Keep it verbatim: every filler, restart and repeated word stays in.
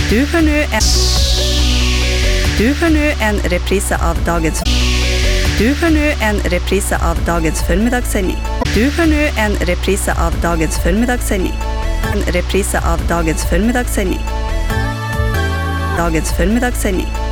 Du hører nå en Du hører nå en reprise av dagens Du hører nå en reprise av dagens formidagssending. Du hører nå en reprise av dagens formidagssending. En reprise av dagens formidagssending. Dagens formidagssending.